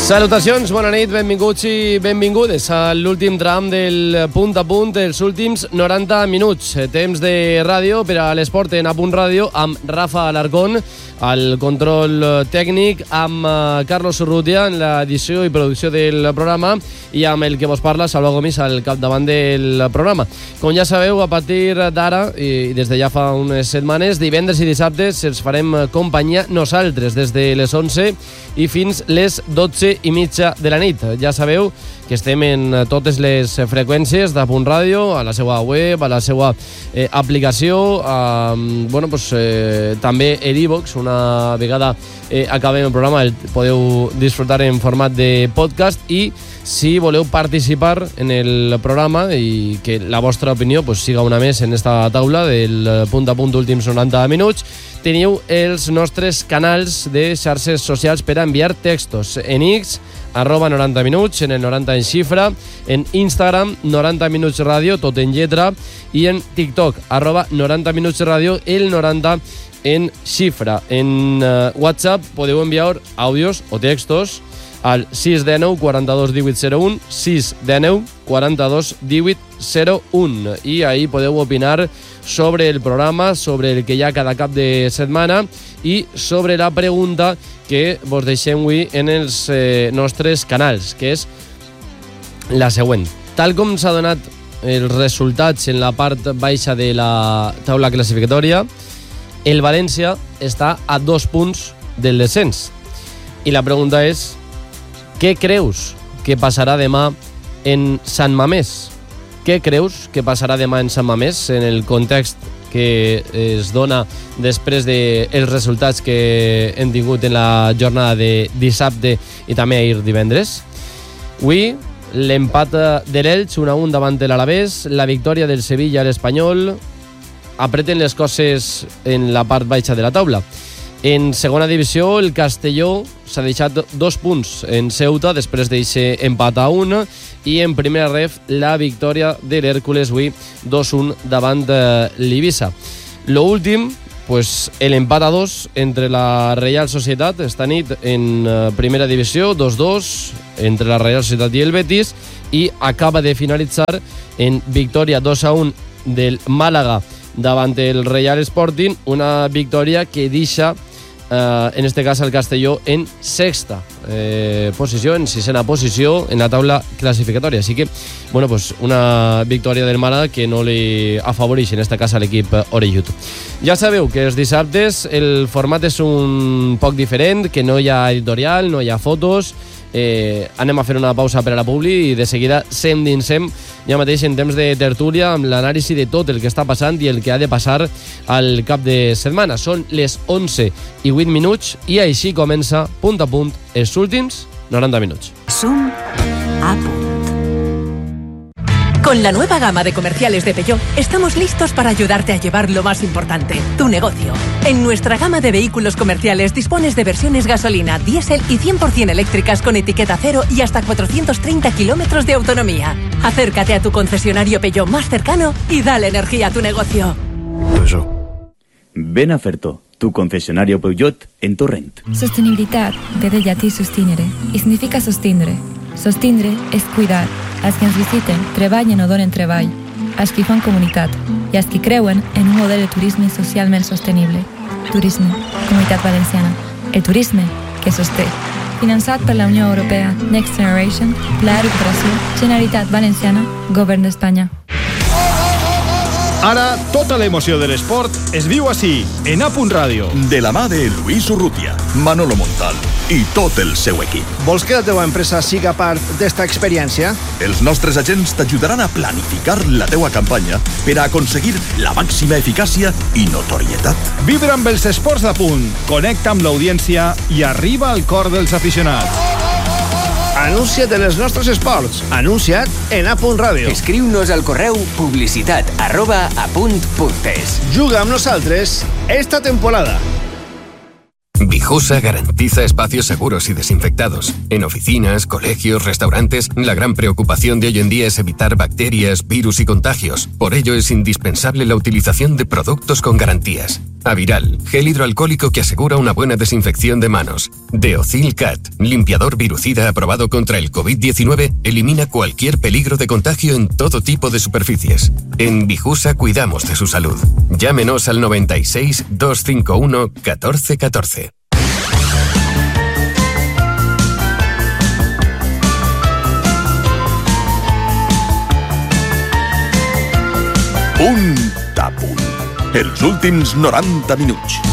Salutacions, bona nit, benvinguts i benvingudes a l'últim tram del punt a punt, els últims 90 minuts. Temps de ràdio per a l'esport en A Punt Ràdio amb Rafa Alarcón, al control tècnic, amb Carlos Urrutia en l'edició i producció del programa i amb el que vos parla, Salva Gomis, al capdavant del programa. Com ja sabeu, a partir d'ara i des de ja fa unes setmanes, divendres i dissabtes els farem companyia nosaltres des de les 11 i fins les 12:30 de la nit. Ja sabeu que estem en totes les freqüències d'A Punt Ràdio, a la seva web, a la seva aplicació, també en iVoox. Una vegada acabem el programa el podeu disfrutar en format de podcast i si voleu participar en el programa i que la vostra opinió siga una més en esta taula del punt a punt últims 90 minuts, teniu els nostres canals de xarxes socials per a enviar textos. En X, @90 minuts, en el 90 en xifra, en Instagram, 90 minuts ràdio, tot en lletra, i en TikTok, @90 minuts ràdio, el 90 en xifra. En WhatsApp podeu enviar àudios o textos al 619 42 1801, 619 42 1801, i ahí podeu opinar sobre el programa, sobre el que hi ha cada cap de setmana i sobre la pregunta que vos deixem avui en els nostres canals, que és la següent. Tal com s'ha donat els resultats en la part baixa de la taula classificatòria, el València està a 2 punts del descens. I la pregunta és: què creus que passarà demà en Sant Mamés? Què creus que passarà demà en Sant Mamés en el context que es dona després dels resultats que hem tingut en la jornada de dissabte i també ahir divendres? Avui, l'empat de l'Elx 1-1 davant de l'Alavés, la victòria del Sevilla a l'Espanyol, apreten les coses en la part baixa de la taula. En segona divisió, el Castelló s'ha deixat 2 punts en Ceuta després d'eixe empat a 1, i en primera ref la victòria de l'Hèrcules avui 2-1 davant de l'Eivissa. Lo últim, l'empat a 2 entre la Reial Societat esta nit en primera divisió, 2-2 entre la Reial Societat i el Betis, i acaba de finalitzar en victòria 2-1 del Màlaga davant el Real Sporting, una victòria que deixa en este cas el Castelló en sexta posició, en sisena posició en la taula classificatòria. Així que, una victòria del Màlaga que no li afavoreix en este cas a l'equip orellut. Ja sabeu que els dissabtes el format és un poc diferent, que no hi ha editorial, no hi ha fotos. Anem a fer una pausa per a la publi i de seguida s'endinsem ja mateix en temps de tertúlia amb l'anàlisi de tot el que està passant i el que ha de passar al cap de setmana. Són les 11:08 minuts i així comença punt a punt els últims 90 minuts. Som a punt. Con la nueva gama de comerciales de Peugeot, estamos listos para ayudarte a llevar lo más importante, tu negocio. En nuestra gama de vehículos comerciales dispones de versiones gasolina, diésel y 100% eléctricas con etiqueta cero y hasta 430 kilómetros de autonomía. Acércate a tu concesionario Peugeot más cercano y dale energía a tu negocio. Peugeot. Ven a Ferto, tu concesionario Peugeot en Torrent. Sostenibilitat ve de llatí sostinere i significa sostindre. Sostindre és cuidar. Els que ens visiten treballen o donen treball, els que fan comunitat i els que creuen en un model de turisme socialment sostenible. Turisme, Comunitat Valenciana. El turisme que sosté. Finançat per la Unió Europea, Next Generation, Pla de Recuperació, Generalitat Valenciana, Govern d'Espanya. Ara, tota l'emoció de l'esport es viu així, en A Punt Ràdio. De la mà de Luis Urrutia, Manolo Montal i tot el seu equip. Vols que la teva empresa siga part d'esta experiència? Els nostres agents t'ajudaran a planificar la teua campanya per a aconseguir la màxima eficàcia i notorietat. Vibra amb els esports d'A Punt, connecta amb l'audiència i arriba al cor dels aficionats. Anuncia't en els nostres esports. Anuncia't en A Punt Ràdio. Escriu-nos al correu publicitat@apunt.es. Juga amb nosaltres esta temporada. Vijusa garantiza espacios seguros y desinfectados. En oficinas, colegios, restaurantes, la gran preocupación de hoy en día es evitar bacterias, virus y contagios. Por ello es indispensable la utilización de productos con garantías. Aviral, gel hidroalcohólico que asegura una buena desinfección de manos. Deocil Cat, limpiador virucida aprobado contra el COVID-19, elimina cualquier peligro de contagio en todo tipo de superficies. En Vijusa cuidamos de su salud. Llámenos al 96 251 1414. Punt a punt. Els últims 90 minuts.